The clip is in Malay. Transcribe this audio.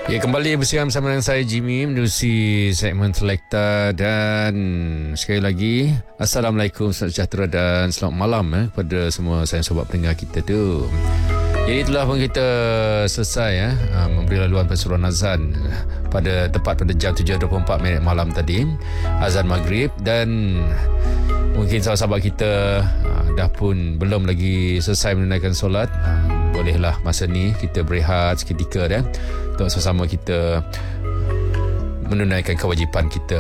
Ya, kembali bersama dengan saya Jimmy menerusi segmen Selekta, dan sekali lagi Assalamualaikum, selamat sejahtera dan selamat malam kepada semua sayang sobat pendengar kita tu. Jadi itulah pun kita selesai memberi laluan penseruan azan tepat pada jam 7.24 malam tadi, azan maghrib, dan mungkin sahabat-sahabat kita dah pun belum lagi selesai menunaikan solat. Bolehlah masa ni kita berehat seketika untuk sama-sama kita menunaikan kewajipan kita